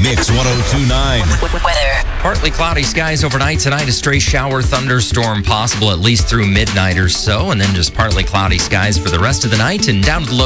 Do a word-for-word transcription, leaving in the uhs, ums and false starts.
Mix one oh two point nine. Weather. Partly cloudy skies overnight tonight. A stray shower thunderstorm possible at least through midnight or so. And then just partly cloudy skies for the rest of the night and down to the low